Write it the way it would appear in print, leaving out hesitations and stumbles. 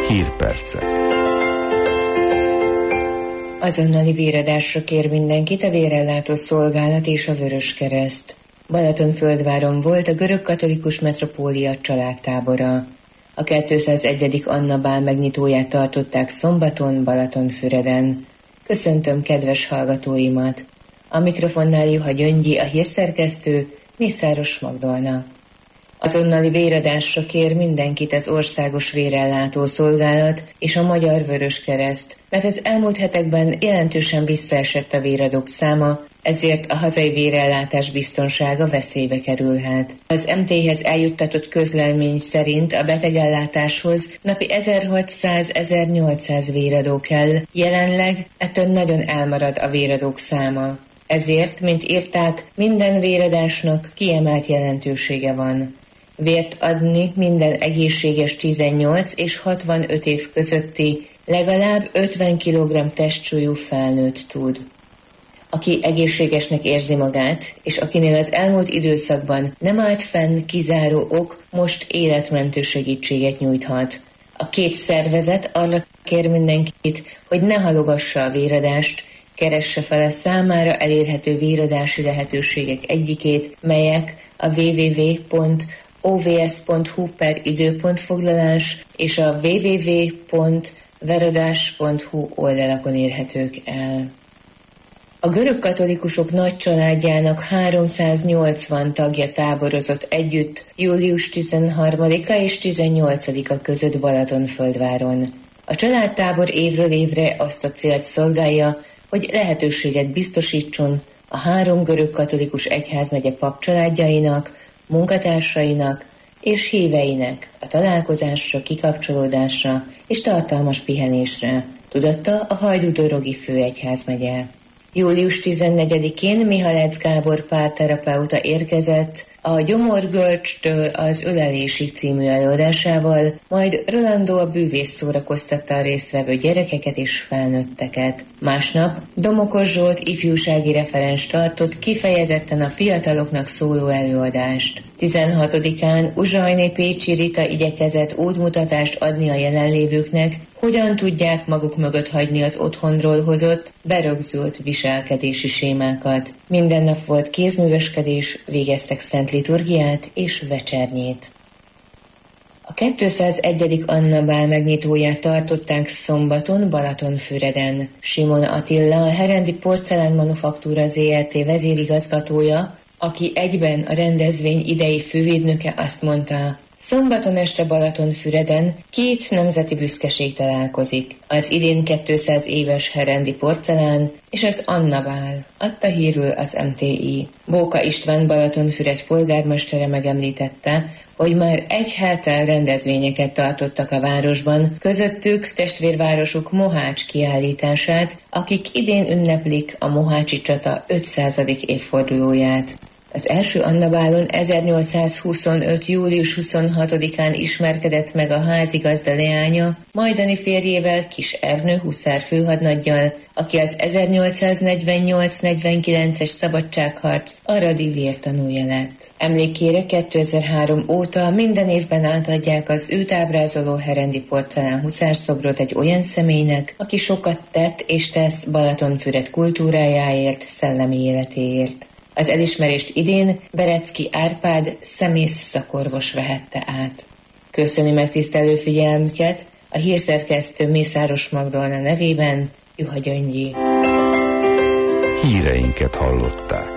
Hírpercek. Azonnali véradásra kér mindenkit a vérellátó szolgálat és a Vöröskereszt. Balatonfürdváron volt a görög katolikus metropólia családtábora. A 201. Anna bál megnyitóját tartották szombaton Balatonfüreden. Köszöntöm kedves hallgatóimat! A mikrofonnál Juha Gyöngyi, a hírszerkesztő, Mészáros Magdolna. Azonnali véradásra kér mindenkit az Országos Vérellátó Szolgálat és a Magyar Vöröskereszt, mert az elmúlt hetekben jelentősen visszaesett a véradók száma, ezért a hazai vérellátás biztonsága veszélybe kerülhet. Az MT-hez eljuttatott közlemény szerint a betegellátáshoz napi 1600-1800 véradó kell, jelenleg ettől nagyon elmarad a véradók száma. Ezért, mint írták, minden véradásnak kiemelt jelentősége van. Vért adni minden egészséges 18 és 65 év közötti, legalább 50 kg testsúlyú felnőtt tud. Aki egészségesnek érzi magát, és akinél az elmúlt időszakban nem állt fenn kizáró ok, most életmentő segítséget nyújthat. A két szervezet arra kér mindenkit, hogy ne halogassa a véradást, keresse fel a számára elérhető véradási lehetőségek egyikét, melyek a www.ovs.hu/időpontfoglalás és a www.veradás.hu oldalakon érhetők el. A görög katolikusok nagy családjának 380 tagja táborozott együtt július 13-a és 18-a között Balatonföldváron. A családtábor évről évre azt a célt szolgálja, hogy lehetőséget biztosítson a 3 görög katolikus egyházmegye papcsaládjainak, munkatársainak és híveinek a találkozásra, kikapcsolódásra és tartalmas pihenésre, tudatta a Hajdú-dorogi főegyházmegye. Július 14-én Mihalec Gábor párterapeuta érkezett a Gyomorgörcstől az Ölelésig című előadásával, majd Rolandó a bűvész szórakoztatta a résztvevő gyerekeket és felnőtteket. Másnap Domokos Zsolt ifjúsági referens tartott kifejezetten a fiataloknak szóló előadást. 16-án Uzsajné Pécsi Rita igyekezett útmutatást adni a jelenlévőknek, hogyan tudják maguk mögött hagyni az otthonról hozott, berögzült viselkedési sémákat. Minden nap volt kézműveskedés, végeztek szent liturgiát és vecsernyét. A 201. Anna bál megnyitóját tartották szombaton Balatonfüreden. Simon Attila, a Herendi Porcelán Manufaktúra Zrt. Vezérigazgatója, aki egyben a rendezvény idei fővédnöke, azt mondta: szombaton este Balatonfüreden 2 nemzeti büszkeség találkozik, az idén 200 éves Herendi porcelán és az Anna bál, adta hírül az MTI. Bóka István Balatonfüred polgármestere megemlítette, hogy már egy hete rendezvényeket tartottak a városban, közöttük testvérvárosuk Mohács kiállítását, akik idén ünneplik a mohácsi csata 500. évfordulóját. Az első Anna bálon 1825. július 26-án ismerkedett meg a házigazda leánya, majdani férjével, Kis Ernő huszár főhadnaggyal, aki az 1848-49-es szabadságharc aradi vértanúja lett. Emlékére 2003 óta minden évben átadják az őt ábrázoló Herendi porcelán huszárszobrot egy olyan személynek, aki sokat tett és tesz Balatonfüred kultúrájáért, szellemi életéért. Az elismerést idén Berecki Árpád szemész szakorvos vehette át. Köszöni megtisztelő figyelmüket a hírszerkesztő Mészáros Magdolna nevében, Juha Gyöngyi. Híreinket hallották.